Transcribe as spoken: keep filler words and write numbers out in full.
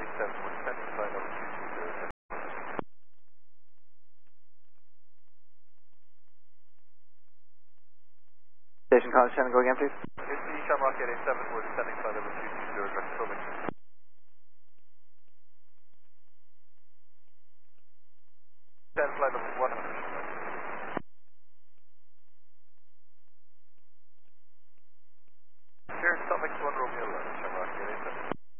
seven, we're descending flight level two two zero. Station College Shannon, go again, please. It's the Shamrock eight eight seven, we're descending flight level two two zero, direct filming. Descend flight level one